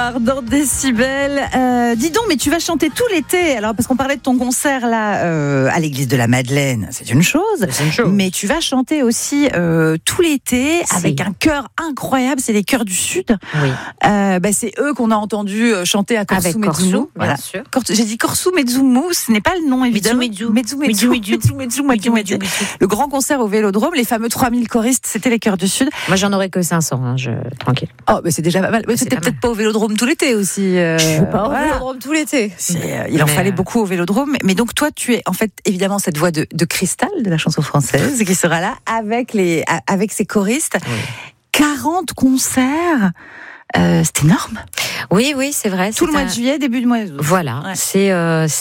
soir dans Décibel. Dis donc, mais tu vas chanter tout l'été. Alors, parce qu'on parlait de ton concert là à l'église de la Madeleine, c'est une chose. Mais tu vas chanter aussi tout l'été avec un chœur incroyable. C'est les chœurs du Sud. Oui. C'est eux qu'on a entendu chanter à Korsou Medzoumou. Bien sûr. J'ai dit Korsou Medzoumou, ce n'est pas le nom évidemment. Medzoumou. Le grand concert au Vélodrome, les fameux 3000 choristes, c'était les chœurs du Sud. Moi, j'en aurais que 500, tranquille. Oh, mais c'est déjà pas mal. C'était peut-être pas au Vélodrome tout l'été aussi. Je suis pas au Vélodrome tout l'été. Il en fallait beaucoup au Vélodrome. Mais donc, toi, tu es en fait évidemment cette voix de cristal de la chanson française qui sera là avec ses choristes. Oui. 40 concerts. C'est énorme. Oui, c'est vrai. Tout le mois de juillet, début du mois d'août. Voilà. Ouais. C'est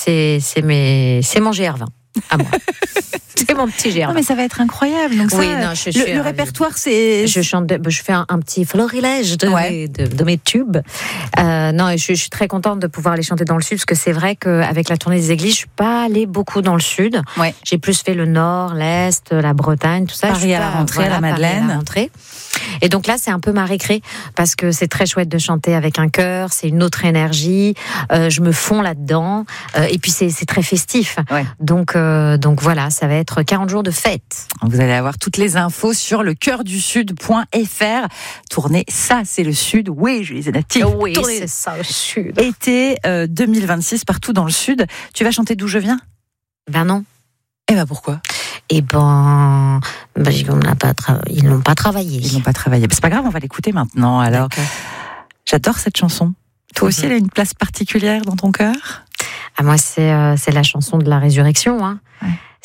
mon GR20 à moi. C'est mon petit GR20. Non, mais ça va être incroyable. Donc oui, le répertoire, c'est. Je fais un petit florilège de mes tubes. Je suis très contente de pouvoir les chanter dans le Sud, parce que c'est vrai qu'avec la tournée des églises, je suis pas allée beaucoup dans le Sud. Ouais. J'ai plus fait le Nord, l'Est, la Bretagne, tout ça. Paris à la rentrée, à la Madeleine. Et donc là, c'est un peu ma récré, parce que c'est très chouette de chanter avec un chœur, c'est une autre énergie, je me fonds là-dedans, et puis c'est très festif. Ouais. Donc voilà, ça va être 40 jours de fête. Vous allez avoir toutes les infos sur lecoeurdusud.fr. Tournée, ça c'est le Sud. Oui, Julie Zenati. Oui, c'est ça, le Sud. Été 2026, partout dans le Sud. Tu vas chanter D'où je viens ? Ben non. Eh ben pourquoi ? Ils n'ont pas travaillé. Ils n'ont pas travaillé. C'est pas grave, on va l'écouter maintenant. Alors, j'adore cette chanson. Toi aussi, elle a une place particulière dans ton cœur ? Moi, c'est la chanson de la résurrection. Hein. Ouais.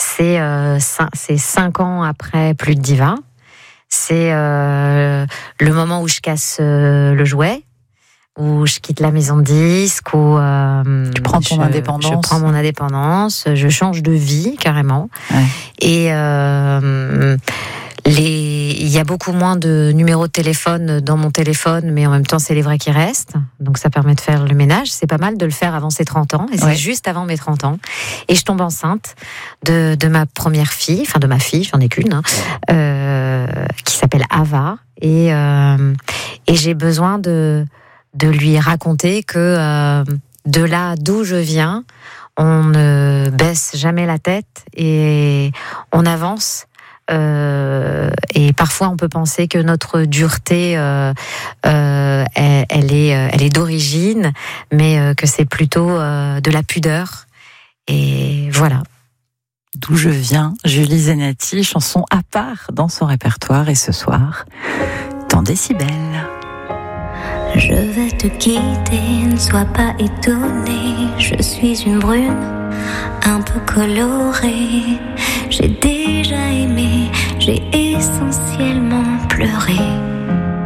C'est 5 ans après Plus de Diva. C'est le moment où je casse le jouet, où je quitte la maison de disques, où tu prends ton indépendance. Je prends mon indépendance, je change de vie carrément. Ouais. Et il y a beaucoup moins de numéros de téléphone dans mon téléphone, mais en même temps, c'est les vrais qui restent. Donc, ça permet de faire le ménage. C'est pas mal de le faire avant ses 30 ans. Et c'est juste avant mes 30 ans. Et je tombe enceinte de ma première fille, enfin de ma fille, j'en ai qu'une, qui s'appelle Ava. Et j'ai besoin de lui raconter que de là d'où je viens, on ne baisse jamais la tête et on avance. Et parfois on peut penser que notre dureté elle est d'origine, mais que c'est plutôt de la pudeur. Et voilà. D'où je viens, Julie Zenati, chanson à part dans son répertoire. Et ce soir, dans Décibel. Je vais te quitter, ne sois pas étonné. Je suis une brune, un peu colorée. J'ai déjà aimé, j'ai essentiellement